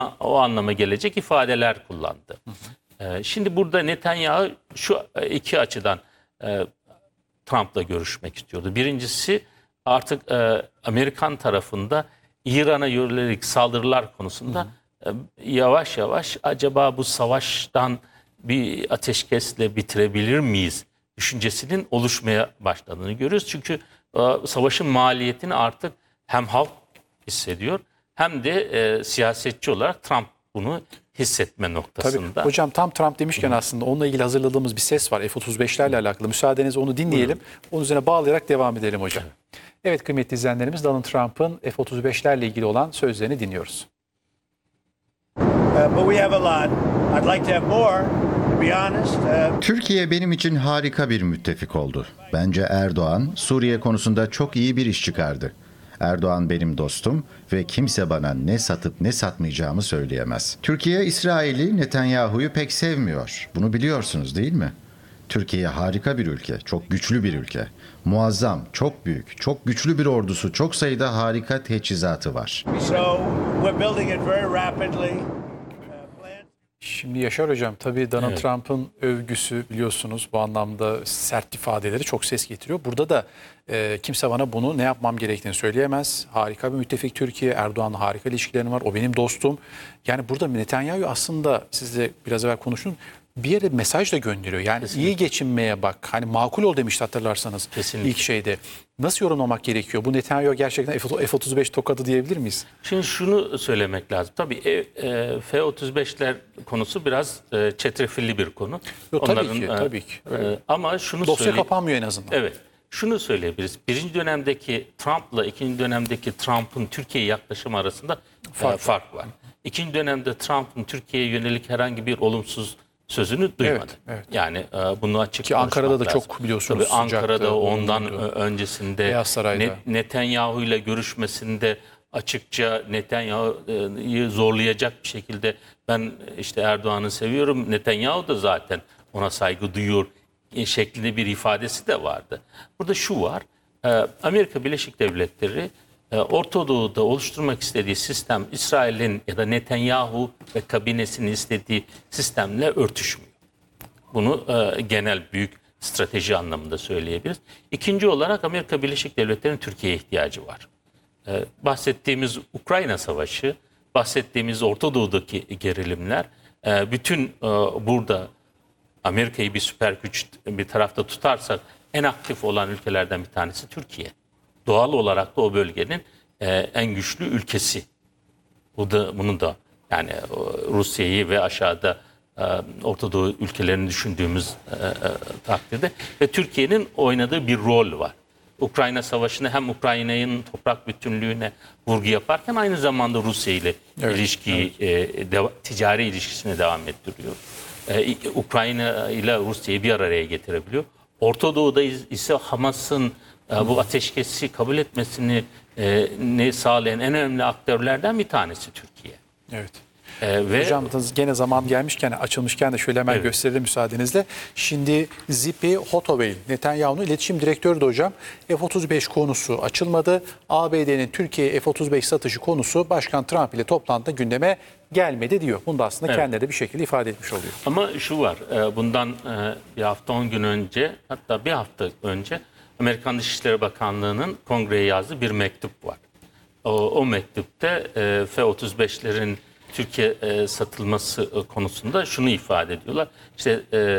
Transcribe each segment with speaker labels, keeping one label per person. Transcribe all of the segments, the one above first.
Speaker 1: o anlama gelecek ifadeler kullandı. Şimdi burada Netanyahu şu iki açıdan Trump'la görüşmek istiyordu. Birincisi artık Amerikan tarafında İran'a yönelik saldırılar konusunda yavaş yavaş acaba bu savaştan bir ateşkesle bitirebilir miyiz düşüncesinin oluşmaya başladığını görüyoruz. Çünkü savaşın maliyetini artık hem halk hissediyor hem de siyasetçi olarak Trump bunu hissetme noktasında.
Speaker 2: Tabii. Hocam tam Trump demişken aslında onunla ilgili hazırladığımız bir ses var F-35'lerle alakalı. Müsaadenizle onu dinleyelim. Onun üzerine bağlayarak devam edelim hocam. Evet kıymetli izleyenlerimiz, Donald Trump'ın F-35'lerle ilgili olan sözlerini dinliyoruz.
Speaker 3: But we have a lot. I'd like to have more, to be honest.
Speaker 4: Türkiye benim için harika bir müttefik oldu. Bence Erdoğan Suriye konusunda çok iyi bir iş çıkardı. Erdoğan benim dostum ve kimse bana ne satıp ne satmayacağımı söyleyemez. Türkiye, İsrail'i, Netanyahu'yu pek sevmiyor. Bunu biliyorsunuz değil mi? Türkiye harika bir ülke, çok güçlü bir ülke. Muazzam, çok büyük, çok güçlü bir ordusu, çok sayıda harika teçhizatı var.
Speaker 3: So we're building it very rapidly.
Speaker 2: Şimdi Yaşar Hocam, tabii Donald Trump'ın övgüsü biliyorsunuz bu anlamda sert ifadeleri çok ses getiriyor. Burada da kimse bana bunu ne yapmam gerektiğini söyleyemez. Harika bir müttefik Türkiye, Erdoğan'la harika ilişkilerim var, o benim dostum. Yani burada Netanyahu aslında sizle biraz evvel konuştum, bir yere mesaj da gönderiyor. Yani iyi geçinmeye bak. Hani makul ol demişti hatırlarsanız ilk şeyde. Nasıl yorumlamak gerekiyor? Bu Netanyahu gerçekten F-35 tokadı diyebilir miyiz?
Speaker 1: Şimdi şunu söylemek lazım. Tabii F-35'ler konusu biraz çetrefilli bir konu.
Speaker 2: Tabii ki.
Speaker 1: Ama şunu
Speaker 2: dosya kapanmıyor en azından.
Speaker 1: Evet. Şunu söyleyebiliriz. Birinci dönemdeki Trump'la ikinci dönemdeki Trump'ın Türkiye'ye yaklaşımı arasında fark var. İkinci dönemde Trump'ın Türkiye'ye yönelik herhangi bir olumsuz sözünü duymadı. Evet. Yani bunu açık
Speaker 2: ki Ankara'da da
Speaker 1: lazım.
Speaker 2: Çok biliyorsunuz.
Speaker 1: Tabii Ankara'da ondan öncesinde Netanyahu ile görüşmesinde açıkça Netanyahu'yu zorlayacak bir şekilde ben işte Erdoğan'ı seviyorum, Netanyahu da zaten ona saygı duyuyor şeklinde bir ifadesi de vardı. Burada şu var, Amerika Birleşik Devletleri Orta Doğu'da oluşturmak istediği sistem İsrail'in ya da Netanyahu ve kabinesinin istediği sistemle örtüşmüyor. Bunu genel büyük strateji anlamında söyleyebiliriz. İkinci olarak Amerika Birleşik Devletleri'nin Türkiye'ye ihtiyacı var. Bahsettiğimiz Ukrayna Savaşı, bahsettiğimiz Orta Doğu'daki gerilimler, bütün burada Amerika'yı bir süper güç bir tarafta tutarsak en aktif olan ülkelerden bir tanesi Türkiye. Doğal olarak da o bölgenin en güçlü ülkesi. Bunu da yani Rusya'yı ve aşağıda Orta Doğu ülkelerini düşündüğümüz takdirde ve Türkiye'nin oynadığı bir rol var. Ukrayna Savaşı'nı hem Ukrayna'nın toprak bütünlüğüne vurgu yaparken aynı zamanda Rusya ile ilişkiyi, ticari ilişkisini devam ettiriyor. Ukrayna ile Rusya'yı bir araya getirebiliyor. Orta Doğu'da ise Hamas'ın bu ateşkesi kabul etmesini sağlayan en önemli aktörlerden bir tanesi Türkiye.
Speaker 2: Evet. Hocam gene zaman gelmişken, açılmışken de şöyle hemen gösterelim müsaadenizle. Şimdi Zipi Hotovey, Netanyahu'nun iletişim direktörü de hocam. F-35 konusu açılmadı. ABD'nin Türkiye'ye F-35 satışı konusu Başkan Trump ile toplantıda gündeme gelmedi diyor. Bunu da aslında kendileri de bir şekilde ifade etmiş oluyor.
Speaker 1: Ama şu var, bundan bir hafta 10 gün önce, hatta bir hafta önce Amerikan Dışişleri Bakanlığı'nın kongreye yazdığı bir mektup var. O mektupta F-35'lerin Türkiye satılması konusunda şunu ifade ediyorlar. İşte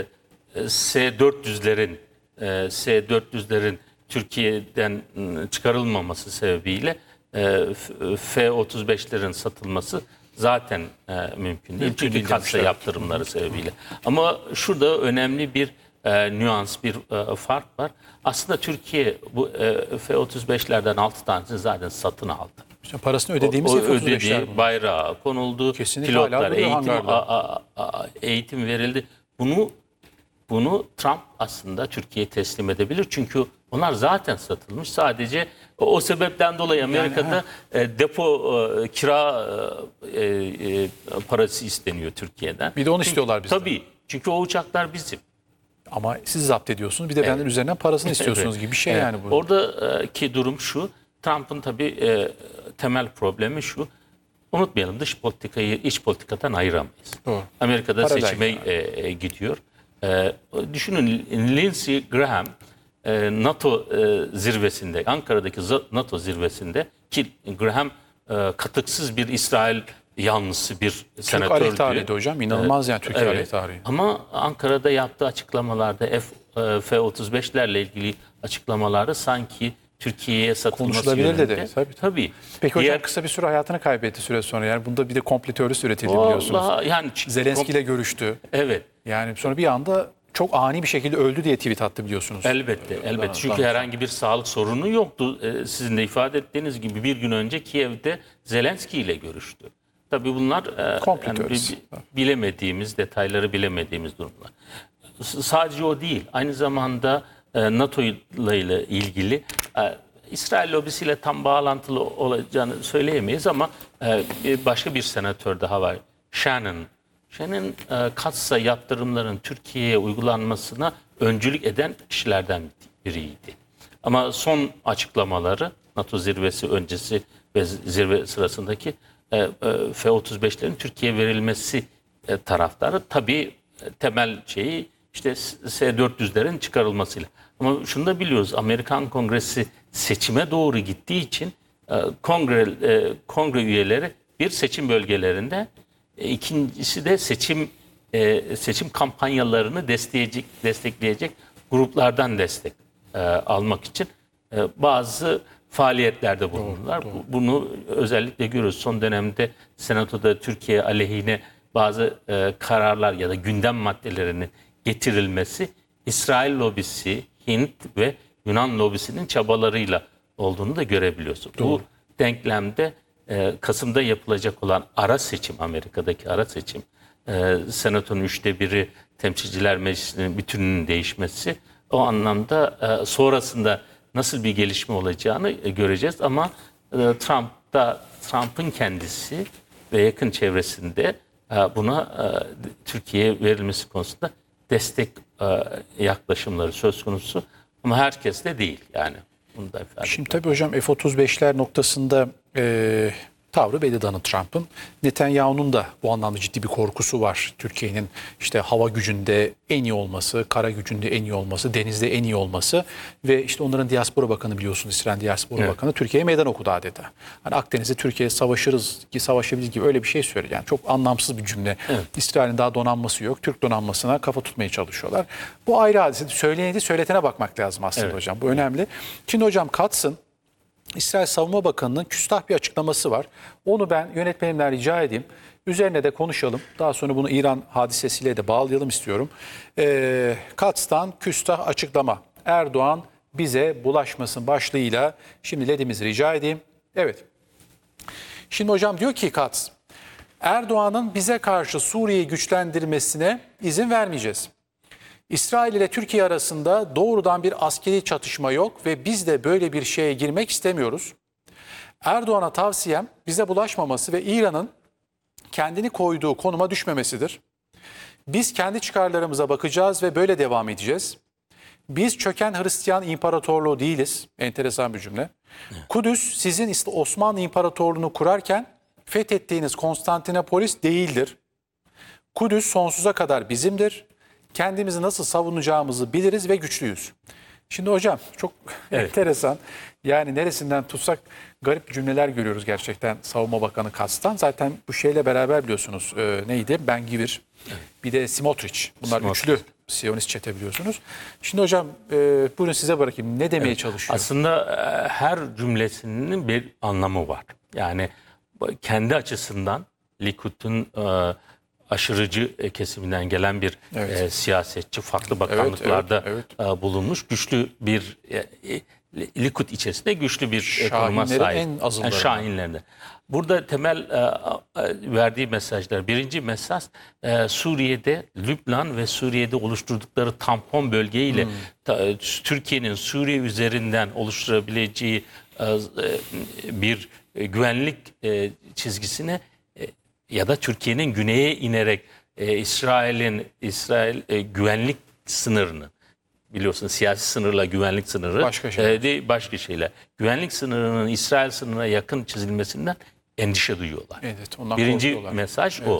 Speaker 1: S-400'lerin Türkiye'den çıkarılmaması sebebiyle F-35'lerin satılması zaten mümkün değil. Çünkü kasa yaptırımları sebebiyle. Ama şurada önemli bir nüans, bir fark var. Aslında Türkiye bu F-35'lerden 6 tanesini zaten satın aldı.
Speaker 2: İşte parasını ödediğimiz
Speaker 1: F-35'ler bayrağı konuldu,
Speaker 2: kesinlikle
Speaker 1: pilotlar eğitim verildi. Bunu Trump aslında Türkiye'ye teslim edebilir. Çünkü onlar zaten satılmış. Sadece o sebepten dolayı Amerika'da depo kira parası isteniyor Türkiye'den.
Speaker 2: Bir de onu istiyorlar bizden.
Speaker 1: Tabii. Çünkü o uçaklar bizim.
Speaker 2: Ama siz zapt ediyorsunuz. Bir de benden üzerinden parasını istiyorsunuz gibi bir şey yani bu.
Speaker 1: Oradaki durum şu. Trump'ın tabii temel problemi şu. unutmayalım, dış politikayı iç politikadan ayıramayız.
Speaker 2: Doğru.
Speaker 1: Amerika'da
Speaker 2: Paralel
Speaker 1: seçime gidiyor. Düşünün, Lindsey Graham NATO zirvesinde, Ankara'daki NATO zirvesinde, ki Graham katıksız bir İsrail yanlısı bir
Speaker 2: Türk
Speaker 1: senatördü.
Speaker 2: aleyh tarihi hocam. İnanılmaz yani Türkiye
Speaker 1: Evet.
Speaker 2: aleyh tarihi.
Speaker 1: Ama Ankara'da yaptığı açıklamalarda F-35'lerle ilgili açıklamaları sanki Türkiye'ye satılması
Speaker 2: Konuşulabilir
Speaker 1: yönünde.
Speaker 2: dedi. Tabii. Peki hocam kısa bir süre hayatını kaybetti süre sonra. Yani bunda bir de komplo teorisi üretildi biliyorsunuz.
Speaker 1: Vallahi yani
Speaker 2: Zelenski ile görüştü.
Speaker 1: evet.
Speaker 2: Yani sonra bir anda çok ani bir şekilde öldü diye tweet attı biliyorsunuz.
Speaker 1: Elbette. Çünkü herhangi bir sağlık sorunu yoktu. Sizin de ifade ettiğiniz gibi bir gün önce Kiev'de Zelenski ile görüştü. Tabii bunlar
Speaker 2: Komplo teorisi.
Speaker 1: bilemediğimiz, detayları bilemediğimiz durumlar. Sadece o değil. Aynı zamanda NATO ile ilgili İsrail lobisiyle tam bağlantılı olacağını söyleyemeyiz ama başka bir senatör daha var. Shannon, Kats'a yaptırımların Türkiye'ye uygulanmasına öncülük eden kişilerden biriydi. Ama son açıklamaları NATO zirvesi öncesi ve zirve sırasındaki F-35'lerin Türkiye'ye verilmesi taraftarı. Tabii temel şeyi işte S-400'lerin çıkarılmasıyla. Ama şunu da biliyoruz, Amerikan Kongresi seçime doğru gittiği için kongre üyeleri bir seçim bölgelerinde, ikincisi de seçim kampanyalarını destekleyecek gruplardan destek almak için bazı faaliyetlerde bulundular. Doğru. Bunu özellikle görüyoruz. Son dönemde Senato'da Türkiye aleyhine bazı kararlar ya da gündem maddelerinin getirilmesi İsrail lobisi, Hint ve Yunan lobisinin çabalarıyla olduğunu da görebiliyoruz. Doğru. Bu denklemde Kasım'da yapılacak olan ara seçim, Amerika'daki ara seçim, Senato'nun 1/3, Temsilciler Meclisi'nin bütününün değişmesi, o anlamda sonrasında nasıl bir gelişme olacağını göreceğiz. Ama Trump'ın kendisi ve yakın çevresinde buna Türkiye'ye verilmesi konusunda destek yaklaşımları söz konusu. Ama herkes de değil yani. Bunu da ifade
Speaker 2: Şimdi tabii hocam F-35'ler noktasında tavrı belli Donald Trump'ın. Netanyahu'nun da bu anlamda ciddi bir korkusu var. Türkiye'nin işte hava gücünde en iyi olması, kara gücünde en iyi olması, denizde en iyi olması ve işte onların diaspora bakanı biliyorsunuz, İsrail diaspora bakanı Türkiye'ye meydan okudu adeta. Hani Akdeniz'de Türkiye savaşırız ki savaşabiliriz gibi öyle bir şey söyledi. Yani çok anlamsız bir cümle. Evet. İsrail'in daha donanması yok. Türk donanmasına kafa tutmaya çalışıyorlar. Bu ayrı hadise. Söyleyeni söyletene bakmak lazım aslında hocam. Bu önemli. Şimdi hocam Katz'ın İsrail Savunma Bakanı'nın küstah bir açıklaması var. Onu ben yönetmenimden rica edeyim. Üzerine de konuşalım. Daha sonra bunu İran hadisesiyle de bağlayalım istiyorum. Katz'tan küstah açıklama. Erdoğan bize bulaşmasın başlığıyla. Şimdi LED'imizi rica edeyim. Evet. Şimdi hocam diyor ki Katz, Erdoğan'ın bize karşı Suriye'yi güçlendirmesine izin vermeyeceğiz. İsrail ile Türkiye arasında doğrudan bir askeri çatışma yok ve biz de böyle bir şeye girmek istemiyoruz. Erdoğan'a tavsiyem bize bulaşmaması ve İran'ın kendini koyduğu konuma düşmemesidir. Biz kendi çıkarlarımıza bakacağız ve böyle devam edeceğiz. Biz çöken Hristiyan İmparatorluğu değiliz. Enteresan bir cümle. Kudüs sizin Osmanlı İmparatorluğu'nu kurarken fethettiğiniz Konstantinopolis değildir. Kudüs sonsuza kadar bizimdir. Kendimizi nasıl savunacağımızı biliriz ve güçlüyüz. Şimdi hocam çok enteresan. Yani neresinden tutsak garip cümleler görüyoruz gerçekten Savunma Bakanı Katz'tan. Zaten bu şeyle beraber biliyorsunuz neydi? Ben Gvir, bir de Smotrich. Bunlar üçlü Siyonist çete biliyorsunuz. Şimdi hocam buyurun size bırakayım. Ne demeye çalışıyor?
Speaker 1: Aslında her cümlesinin bir anlamı var. Yani kendi açısından Likud'un aşırıcı kesiminden gelen bir siyasetçi, farklı bakanlıklarda bulunmuş, güçlü bir Likud içerisinde güçlü bir konuma sahip. Yani Şahinlerinde. Burada temel verdiği mesajlar. Birinci mesaj Suriye'de, Lübnan ve Suriye'de oluşturdukları tampon bölgeyle Türkiye'nin Suriye üzerinden oluşturabileceği bir güvenlik çizgisine ya da Türkiye'nin güneye inerek İsrail güvenlik sınırını, biliyorsunuz siyasi sınırla güvenlik sınırı başka şeyler. Güvenlik sınırının İsrail sınırına yakın çizilmesinden endişe duyuyorlar.
Speaker 2: Evet, ondan
Speaker 1: Birinci
Speaker 2: korkuyorlar.
Speaker 1: mesaj o.